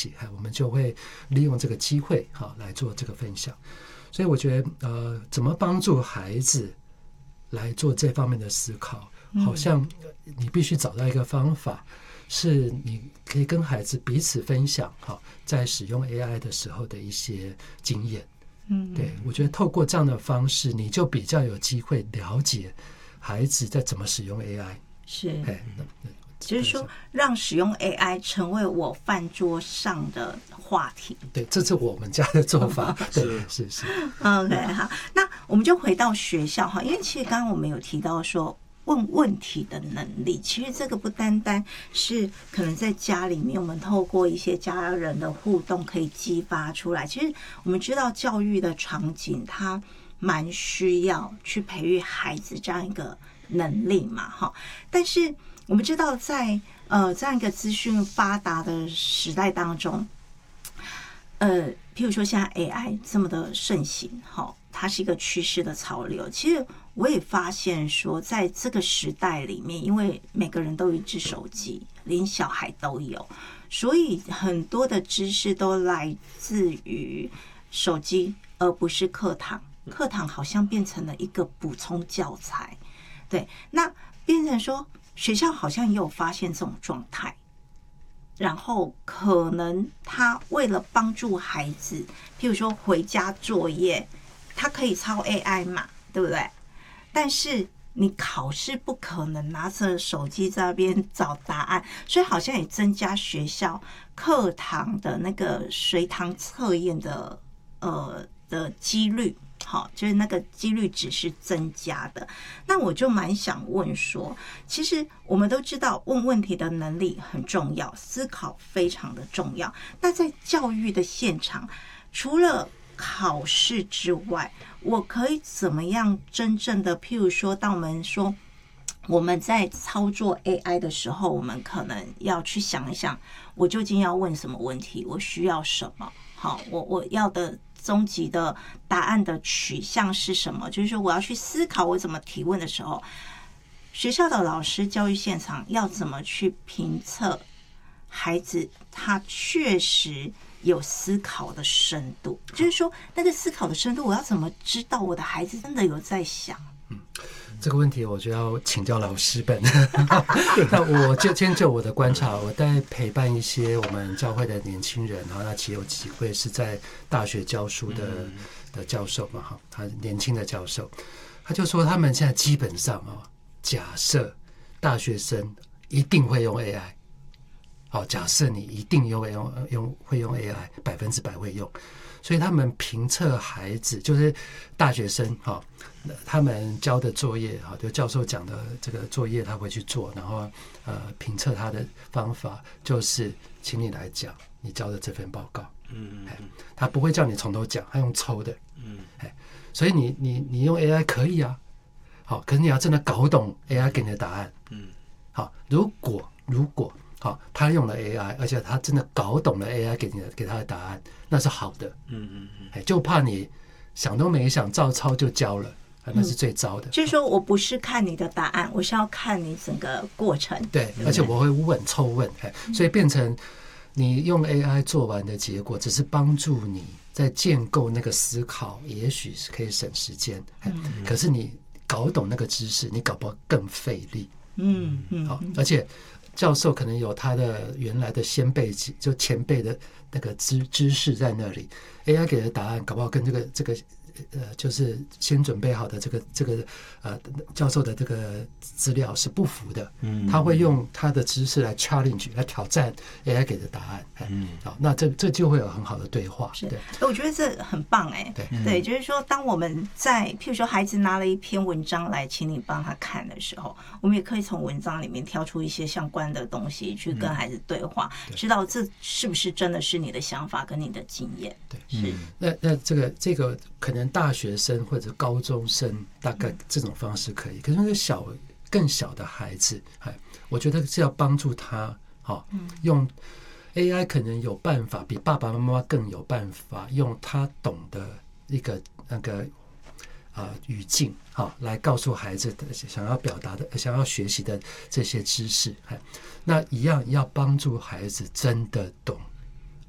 起，我们就会利用这个机会来做这个分享。所以我觉得怎么帮助孩子来做这方面的思考，好像你必须找到一个方法，是你可以跟孩子彼此分享在使用 AI 的时候的一些经验。对，我觉得透过这样的方式，你就比较有机会了解孩子在怎么使用 AI。 是，就是说让使用 AI 成为我饭桌上的话题。 对，这是我们家的做法。对，是。 OK， 好，那我们就回到学校哈，因为其实刚刚我们有提到说问问题的能力，其实这个不单单是可能在家里面，我们透过一些家人的互动可以激发出来。其实我们知道教育的场景，它蛮需要去培育孩子这样一个能力嘛，哈。但是我们知道在这样一个资讯发达的时代当中，譬如说现在 AI 这么的盛行，哈，它是一个趋势的潮流。其实我也发现说，在这个时代里面，因为每个人都有一只手机，连小孩都有，所以很多的知识都来自于手机，而不是课堂。课堂好像变成了一个补充教材，对，那变成说学校好像也有发现这种状态，然后可能他为了帮助孩子，譬如说回家作业，他可以抄 AI 嘛，对不对？但是你考试不可能拿着手机在那边找答案，所以好像也增加学校课堂的那个随堂测验的几率。好，就是那个几率值是增加的。那我就蛮想问说，其实我们都知道问问题的能力很重要，思考非常的重要。那在教育的现场，除了考试之外，我可以怎么样真正的，譬如说，当我们说我们在操作 AI 的时候，我们可能要去想一想，我究竟要问什么问题，我需要什么？好，我要的终极的答案的取向是什么？就是说，我要去思考我怎么提问的时候，学校的老师、教育现场要怎么去评测孩子他确实有思考的深度？就是说，那个思考的深度，我要怎么知道我的孩子真的有在想？ 这个问题我就要请教老师本。那我先就我的观察，我在陪伴一些我们教会的年轻人，那其实有几位是在大学教书的教授嘛，他年轻的教授，他就说他们现在基本上假设大学生一定会用 AI， 假设你一定会用 AI， 100%会用。所以他们评测孩子，就是大学生他们交的作业就教授讲的这个作业他会去做，然后评测他的方法就是请你来讲你交的这份报告。他不会叫你从头讲，他用抽的。所以你用 AI 可以啊，可是你要真的搞懂 AI 给你的答案。如果他用了 AI， 而且他真的搞懂了 AI 给他的答案，那是好的。就怕你想都没想照抄就交了，那是最糟的。 就是说我不是看你的答案，我是要看你整个过程。 对，而且我会抽问，所以变成你用 AI 做完的结果，只是帮助你在建构那个思考，也许是可以省时间。可是你搞懂那个知识，你搞不好更费力。而且教授可能有他的原来的先辈，就前辈的那个知识在那里 ，AI 给的答案搞不好跟这个就是先准备好的这个教授的这个资料是不符的。他会用他的知识来 challenge 来挑战 AI 给的答案。好，那这就会有很好的对话。 对，我觉得这很棒对，就是说，当我们在譬如说孩子拿了一篇文章来请你帮他看的时候，我们也可以从文章里面挑出一些相关的东西去跟孩子对话，知道这是不是真的是你的想法跟你的经验。 对，是。那这个可能大学生或者高中生大概这种方式可以，可是更小的孩子，我觉得是要帮助他用 AI 可能有办法比爸爸妈妈更有办法用他懂的一个那个语境来告诉孩子想要表达的想要学习的这些知识。那一样要帮助孩子真的懂